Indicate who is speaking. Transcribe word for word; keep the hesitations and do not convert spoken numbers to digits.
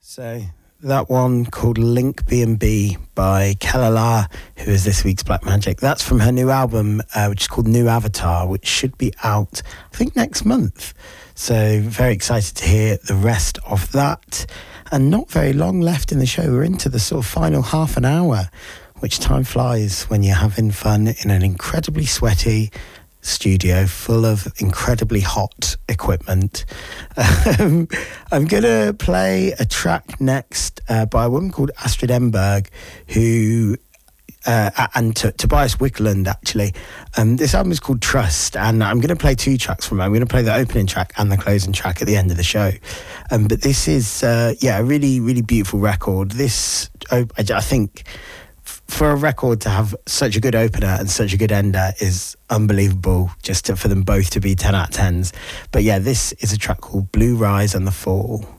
Speaker 1: So that one called Link B and B by Kelala, who is this week's Black Magic. That's from her new album, uh, which is called New Avatar, which should be out, I think, next month. So very excited to hear the rest of that. And not very long left in the show. We're into the sort of final half an hour, which time flies when you're having fun in an incredibly sweaty studio full of incredibly hot equipment. Um, I'm going to play a track next uh, by a woman called Astrid Enberg, who, uh, and T- Tobias Wickland, actually. Um, this album is called Trust, and I'm going to play two tracks from it. I'm going to play the opening track and the closing track at the end of the show. Um, but this is, uh, yeah, a really, really beautiful record. This, I, I think... for a record to have such a good opener and such a good ender is unbelievable, just to, for them both to be ten out of tens. But yeah, this is a track called Blue Rise and the Fall.